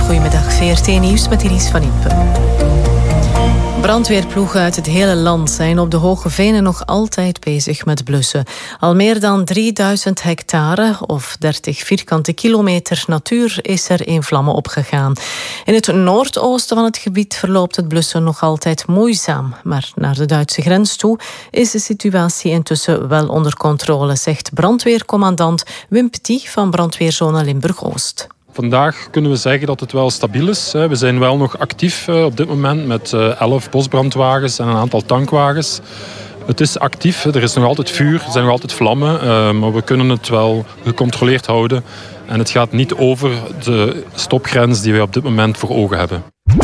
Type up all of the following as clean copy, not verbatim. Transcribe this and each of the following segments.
Goedemiddag, VRT Nieuws met Iris van Impen. Brandweerploegen uit het hele land zijn op de Hoge Venen nog altijd bezig met blussen. Al meer dan 3000 hectare of 30 vierkante kilometer natuur is er in vlammen opgegaan. In het noordoosten van het gebied verloopt het blussen nog altijd moeizaam. Maar naar de Duitse grens toe is de situatie intussen wel onder controle, zegt brandweercommandant Wim Petit van brandweerzone Limburg-Oost. Vandaag kunnen we zeggen dat het wel stabiel is. We zijn wel nog actief op dit moment met 11 bosbrandwagens en een aantal tankwagens. Het is actief, er is nog altijd vuur, er zijn nog altijd vlammen, maar we kunnen het wel gecontroleerd houden. En het gaat niet over de stopgrens die wij op dit moment voor ogen hebben.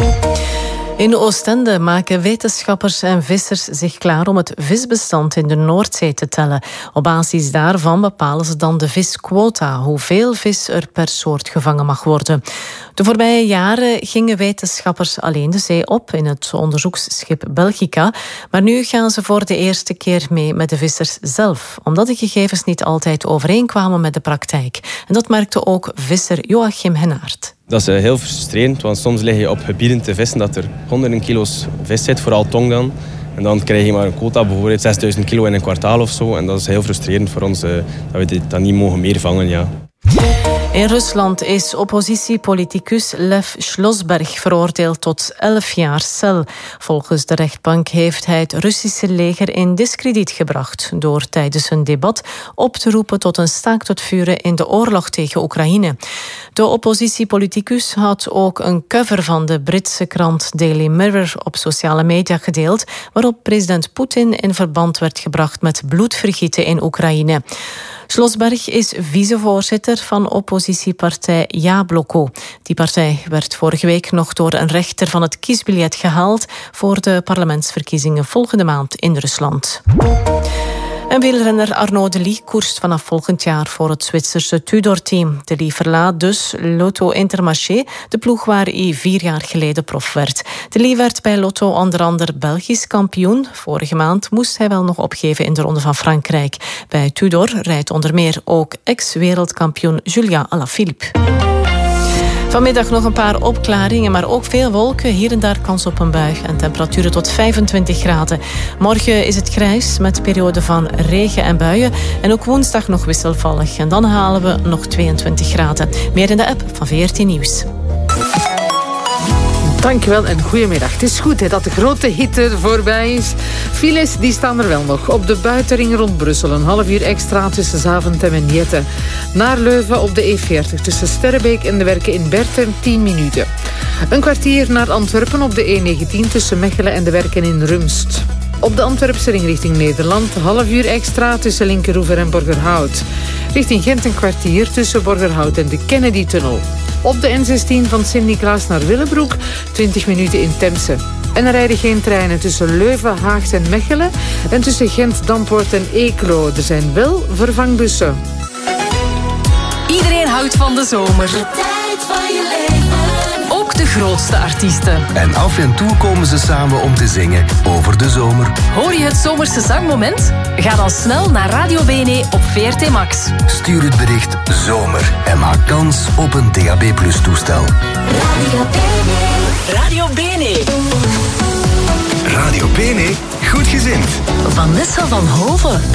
In Oostende maken wetenschappers en vissers zich klaar om het visbestand in de Noordzee te tellen. Op basis daarvan bepalen ze dan de visquota, hoeveel vis er per soort gevangen mag worden. De voorbije jaren gingen wetenschappers alleen de zee op in het onderzoeksschip Belgica, maar nu gaan ze voor de eerste keer mee met de vissers zelf, omdat de gegevens niet altijd overeenkwamen met de praktijk. En dat merkte ook visser Joachim Hennaert. Dat is heel frustrerend, want soms lig je op gebieden te vissen dat er honderden kilo's vis zit, vooral tong dan. En dan krijg je maar een quota, bijvoorbeeld 6000 kilo in een kwartaal of zo. En dat is heel frustrerend voor ons, dat we dit dan niet mogen meer vangen, ja. In Rusland is oppositiepoliticus Lev Slosberg veroordeeld tot 11 jaar cel. Volgens de rechtbank heeft hij het Russische leger in diskrediet gebracht door tijdens een debat op te roepen tot een staakt het vuren in de oorlog tegen Oekraïne. De oppositiepoliticus had ook een cover van de Britse krant Daily Mirror op sociale media gedeeld, waarop president Poetin in verband werd gebracht met bloedvergieten in Oekraïne. Slosberg is vicevoorzitter van oppositiepartij Jabloko. Die partij werd vorige week nog door een rechter van het kiesbiljet gehaald voor de parlementsverkiezingen volgende maand in Rusland. En wielrenner Arnaud Delis koerst vanaf volgend jaar voor het Zwitserse Tudor-team. Delis verlaat dus Lotto Intermarché, de ploeg waar hij 4 jaar geleden prof werd. Delis werd bij Lotto onder andere Belgisch kampioen. Vorige maand moest hij wel nog opgeven in de Ronde van Frankrijk. Bij Tudor rijdt onder meer ook ex-wereldkampioen Julia Alaphilippe. Vanmiddag nog een paar opklaringen, maar ook veel wolken. Hier en daar kans op een bui en temperaturen tot 25 graden. Morgen is het grijs met perioden van regen en buien. En ook woensdag nog wisselvallig. En dan halen we nog 22 graden. Meer in de app van VRT Nieuws. Dankjewel en goedemiddag. Het is goed dat de grote hitte voorbij is. Files die staan er wel nog. Op de buitenring rond Brussel een half uur extra tussen Zaventem en Jette. Naar Leuven op de E40 tussen Sterrebeek en de Werken in Berten 10 minuten. Een kwartier naar Antwerpen op de E19 tussen Mechelen en de Werken in Rumst. Op de Antwerpse ring richting Nederland half uur extra tussen Linkeroever en Borgerhout. Richting Gent een kwartier tussen Borgerhout en de Kennedy-tunnel. Op de N16 van Sint-Niklaas naar Willebroek 20 minuten in Temse. En er rijden geen treinen tussen Leuven, Haagt en Mechelen en tussen Gent, Dampoort en Eeklo. Er zijn wel vervangbussen. Iedereen houdt van de zomer. De tijd van je leven. Ook de grootste artiesten. En af en toe komen ze samen om te zingen over de zomer. Hoor je het zomerse zangmoment? Ga dan snel naar Radio BNE op VRT Max. Stuur het bericht zomer en maak kans op een DAB+ toestel. Radio BNE. Radio BNE. Radio BNE, goed gezind. Vanessa van Hoven.